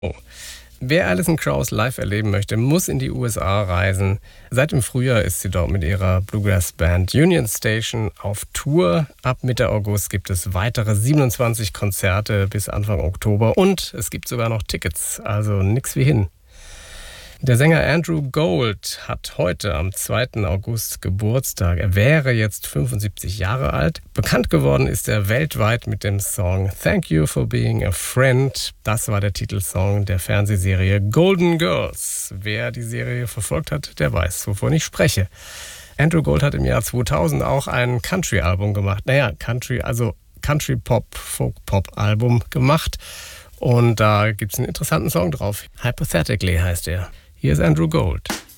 Oh. Wer Alison Krauss live erleben möchte, muss in die USA reisen. Seit dem Frühjahr ist sie dort mit ihrer Bluegrass-Band Union Station auf Tour. Ab Mitte August gibt es weitere 27 Konzerte bis Anfang Oktober und es gibt sogar noch Tickets, also nix wie hin. Der Sänger Andrew Gold hat heute am 2. August Geburtstag. Er wäre jetzt 75 Jahre alt. Bekannt geworden ist er weltweit mit dem Song Thank You for Being a Friend. Das war der Titelsong der Fernsehserie Golden Girls. Wer die Serie verfolgt hat, der weiß, wovon ich spreche. Andrew Gold hat im Jahr 2000 auch ein Country-Album gemacht. Country-Pop, Folk-Pop-Album gemacht. Und da gibt es einen interessanten Song drauf. Hypothetically heißt er. Hier ist Andrew Gold.